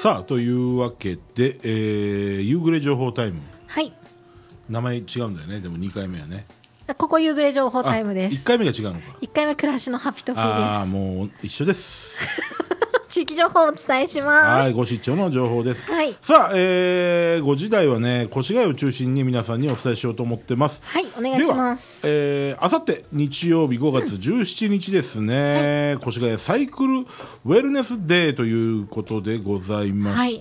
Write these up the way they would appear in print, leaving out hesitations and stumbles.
さあというわけで、夕暮れ情報タイム、 はい、 名前違うんだよね。でも2回目はね、 ここ夕暮れ情報タイムです。 1回目が違うのか。 1回目暮らしのハピトピーです。 ああ、もう一緒です地域情報をお伝えします。 はい、ご視聴の情報です、 はい、 さあ、5時台はね、越谷を中心に皆さんにお伝えしようと思ってます。 はい、お願いします。 あさって日曜日5月17日ですね、越谷サイクルウェルネスデーということでございまして、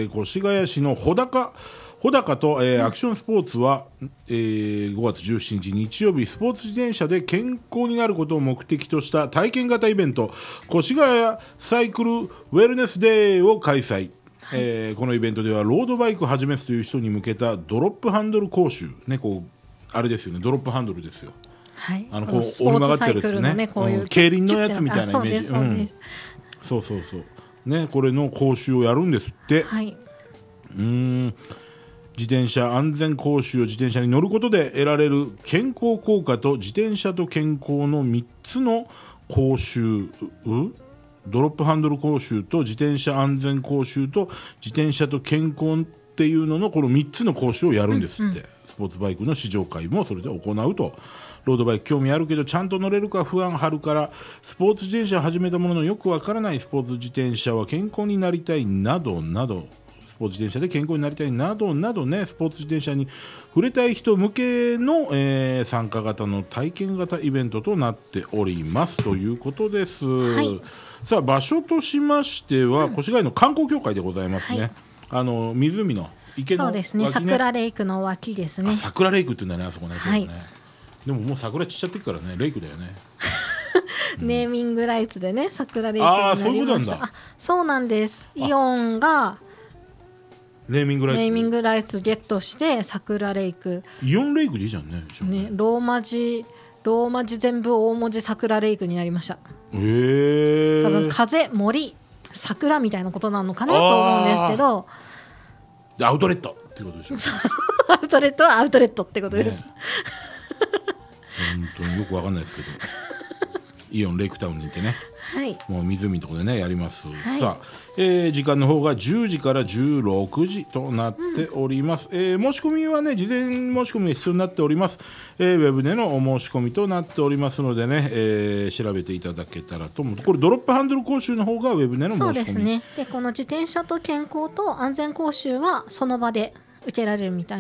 越谷市の穂高と、アクションスポーツは、5月17日日曜日、スポーツ自転車で健康になることを目的とした体験型イベント、越谷サイクルウェルネスデーを開催。このイベントではロードバイクを始めるという人に向けたドロップハンドル講習、ね、こうあれですよね、ドロップハンドルですよ。 はい、 こう折り曲がってるやつね、競輪のやつみたいなイメージ。そうそうそうね、これの講習をやるんですって。 はい、 自転車安全講習を自転車に乗ることで得られる健康効果と自転車と健康の3つの講習、ドロップハンドル講習と自転車安全講習と自転車と健康っていうののこの3つの講習をやるんですって、スポーツバイクの試乗会もそれで行うと。ロードバイク興味あるけどちゃんと乗れるか不安張るから、スポーツ自転車を始めたもののよくわからない、スポーツ自転車は健康になりたいなどなど、スポーツ自転車で健康になりたいなどなどね、スポーツ自転車に触れたい人向けの、参加型の体験型イベントとなっておりますということです、はい、さあ場所としましては、越谷の観光協会でございますね、はい、湖の池の脇、ね、 そうですね、桜レイクの脇ですね。 桜レイクって言うんだね、あそこね、 はい、 でももう桜散っちゃってるからね、レイクだよねネーミングライツでね、桜レイクになりました。 そういうことなんだ。 そうなんです。イオンがネーミングライツゲットして桜レイク、 イオンレイクでいいじゃん ね、 ローマ字全部大文字桜レイクになりました。多分風森桜みたいなことなのかなと思うんですけど、 アウトレットってことでしょアウトレットはアウトレットってことです、 本当によくわかんないですけどイオンレイクタウンにいてね、 はい、 もう湖のところでねやります、 はい、 さあ、時間の方が10時から16時となっております、申し込みはね、事前申し込みが必要になっております、ウェブでのお申し込みとなっておりますのでね、調べていただけたらと思う。これドロップハンドル講習の方がウェブでの申し込み。 そうですね。でこの自転車と健康と安全講習はその場で受けられるみたい